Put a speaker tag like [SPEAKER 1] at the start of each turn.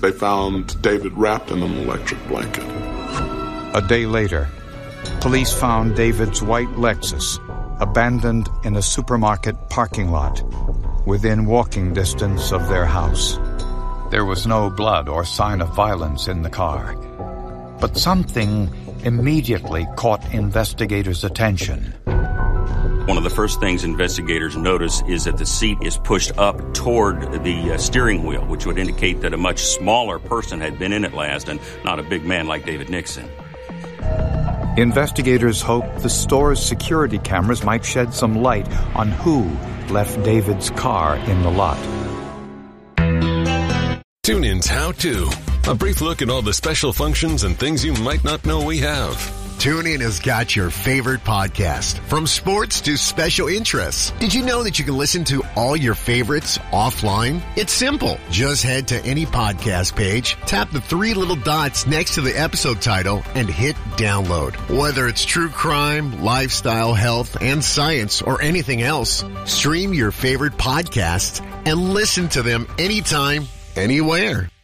[SPEAKER 1] They found David wrapped in an electric blanket.
[SPEAKER 2] A day later, police found David's white Lexus abandoned in a supermarket parking lot within walking distance of their house. There was no blood or sign of violence in the car, but something immediately caught investigators' attention.
[SPEAKER 3] One of the first things investigators notice is that the seat is pushed up toward the steering wheel, which would indicate that a much smaller person had been in it last and not a big man like David Nixon.
[SPEAKER 2] Investigators hoped the store's security cameras might shed some light on who left David's car in the lot.
[SPEAKER 4] TuneIn's How To. A brief look at all the special functions and things you might not know we have.
[SPEAKER 5] TuneIn has got your favorite podcast, from sports to special interests. Did you know that you can listen to all your favorites offline? It's simple. Just head to any podcast page, tap the three little dots next to the episode title, and hit download. Whether it's true crime, lifestyle, health, and science, or anything else, stream your favorite podcasts and listen to them anytime, anywhere.